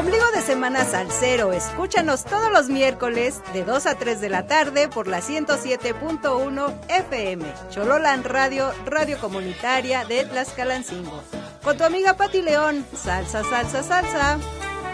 Ombligo de semana salsero, escúchanos todos los miércoles de 2 a 3 de la tarde por la 107.1 FM. Chololán Radio, radio comunitaria de Tlaxcalancingo. Con tu amiga Pati León, salsa, salsa, salsa.